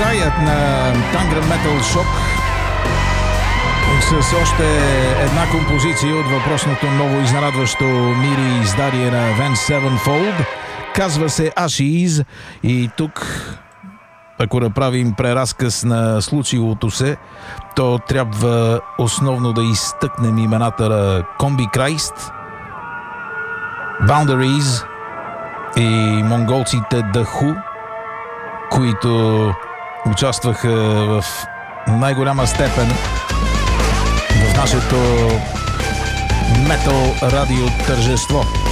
краят на Tangram Metal Shock с още една композиция от въпросното ново изненадващо мири издание на Avenged Sevenfold. Казва се Ashes и тук, ако направим преразказ на случилото се, то трябва основно да изтъкнем имената на Combichrist, Boundaries и монголците The Who, които участваха в най-голяма степен в нашето метал радио тържество.